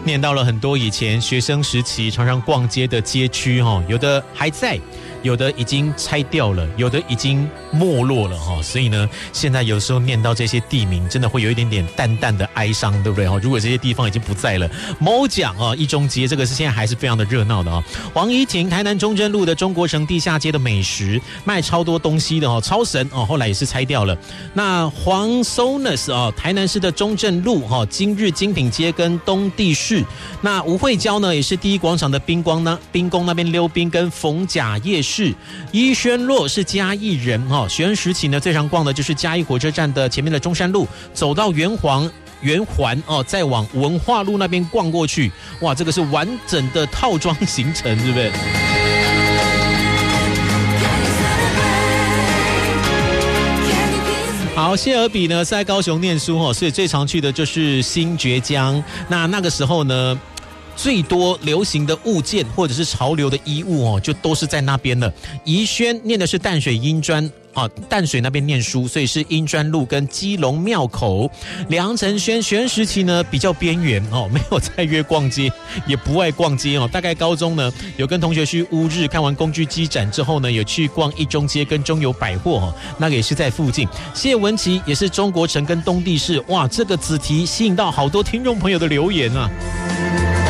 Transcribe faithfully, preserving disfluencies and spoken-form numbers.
念到了很多以前学生时期常常逛街的街区，有的还在，有的已经拆掉了，有的已经没落了，所以呢，现在有时候念到这些地名，真的会有一点点淡淡的哀伤，对不对？如果这些地方已经不在了，某奖啊，一中街这个是现在还是非常的热闹的啊。黄怡婷台南中正路的中国城地下街的美食卖超多东西的哦，超神哦，后来也是拆掉了。那黄 Sonus 啊，台南市的中正路哈，今日精品街跟东地市。那吴慧娇呢，也是第一广场的冰光呢，冰宫那边溜冰跟逢甲夜市。伊轩洛是嘉义人哈，学生时期呢最常逛的就是嘉义火车站的前面的中山路，走到圆环圆环哦，再往文化路那边逛过去，哇，这个是完整的套装行程，是不是？好，谢尔比呢是在高雄念书哦，所以最常去的就是新崛江。那那个时候呢，最多流行的物件或者是潮流的衣物哦，就都是在那边了。宜轩念的是淡水英专啊，淡水那边念书，所以是英专路跟基隆庙口。梁承轩学生时期呢比较边缘哦，没有在约逛街，也不爱逛街哦。大概高中呢有跟同学去乌日看完工具机展之后呢，有去逛一中街跟中友百货哦，那个也是在附近。谢文琪也是中国城跟东地市，哇，这个子题吸引到好多听众朋友的留言啊。